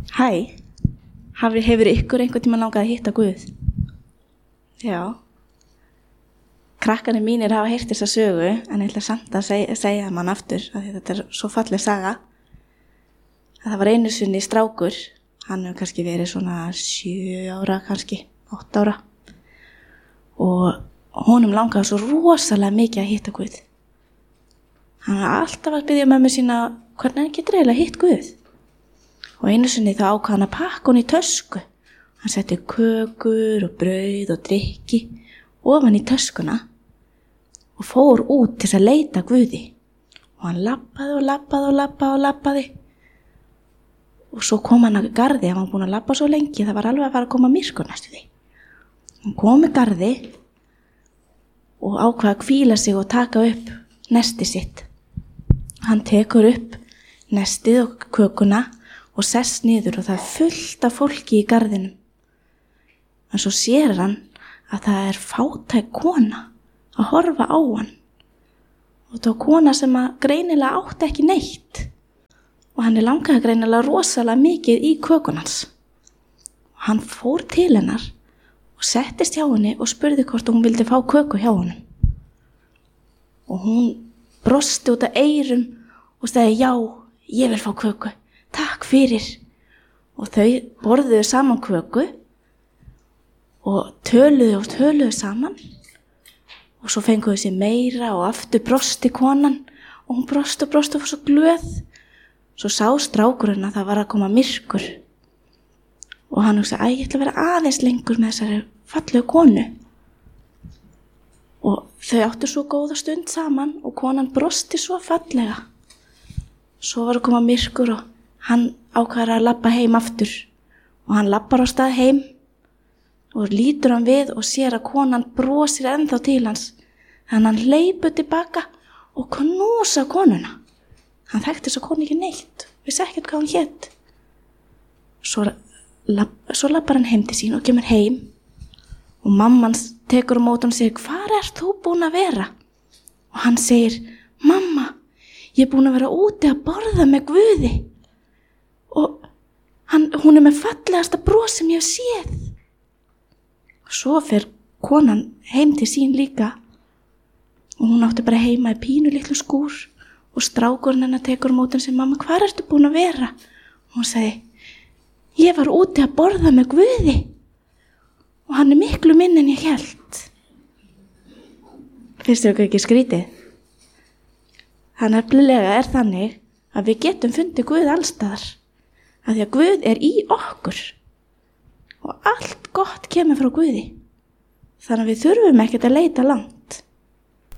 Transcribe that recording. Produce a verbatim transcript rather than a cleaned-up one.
Hæ, Hafi, hefur ykkur einhvern tíma langað að hitta Guð? Já. Krakkarnir mínir hafa heyrt þessa sögu, en ég ætla samt að segja, segja mann aftur, að þetta er svo falleg saga. Að það var einu sinni strákur, hann hefur kannski verið svona sjö ára, kannski, átta ára. Og honum langaði svo rosalega mikið að hitta Guð. Hann var alltaf að biðja mömmu sína, hvernig hann getur eiginlega hitt Guð? Og einu sinni þá ákvað hann að pakka hún í tösku. Hann setti kökur og brauð og drykki ofan í töskuna og fór út til að leita Guði. Og hann labbaði og labbaði og labbaði og labbaði. Og svo kom hann að garði, hann var búinn að labba svo lengi, það var alveg að fara að koma myrkur næstu því. Hann kom að garði og ákvað að hvíla sig og taka upp nestið sitt. Hann tekur upp nestið og kökuna og sest niður og það er fullt af fólki í garðinum. En svo sér hann að það er fátæk kona að horfa á hann. Og það var kona sem að greinilega átti ekki neitt. Og hann er langaði greinilega rosalega mikið í kökunans. Og hann fór til hennar og settist hjá henni og spurði hvort hún vildi fá köku hjá honum. Og hún brosti út af eyrum og sagði, já, ég vil fá köku. Takk fyrir. Og þau borðuðu saman köku og töluðu og töluðu saman og svo fenguðu sér meira og aftur brosti konan og hún brosti og brosti og var svo glöð. Svo sá strákurinn að það var að koma myrkur og hann hugsaði, æ, ég ætla að vera aðeins lengur með þessari fallegu konu. Og þau áttu svo góða stund saman og konan brosti svo fallega. Svo var að koma myrkur og hann ákvað að labba heim aftur og hann labbar á stað heim og lítur hann við og sér að konan brosir ennþá til hans. Þannig hann hleypur tilbaka og knúsa konuna. Hann þekkti þess að konu ekki neitt, vissi ekkert hvað hann hét. Svo, lab, svo labbar hann heim til sín og kemur heim og mamman tekur á móti hann og segir, hvar ert þú búin að vera? Og hann segir, mamma, ég er búin að vera úti að borða með Guði. Og hann, hún er með fallegasta bros sem ég hef séð. Og svo fer konan heim til sín líka og hún átti bara heima í pínu litlu skúr og strákurinn hennar tekur á móti og segir, mamma, hvar ertu búin að vera? Og hún segi, ég var úti að borða með Guði og hann er miklu minn en ég hélt. Finnst þér ekki skrítið? Það nefnilega er þannig að við getum fundið Guð allstaðar. Að því að Guð er í okkur og allt gott kemur frá Guði. Þannig að við þurfum ekkert að leita langt.